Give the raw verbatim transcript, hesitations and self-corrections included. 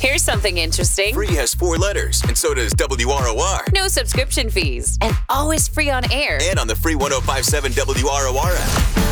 Here's something interesting. Free has four letters, and so does W R O R. No subscription fees, and always free on air. And on the free one oh five point seven W R O R app.